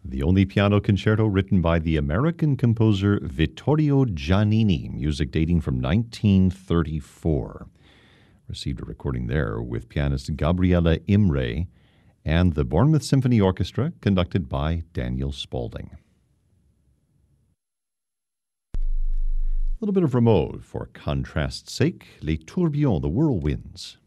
the only piano concerto written by the American composer Vittorio Giannini, music dating from 1934. Received a recording there with pianist Gabriela Imre and the Bournemouth Symphony Orchestra, conducted by Daniel Spaulding. A little bit of Rameau for contrast's sake, Les Tourbillons, the Whirlwinds.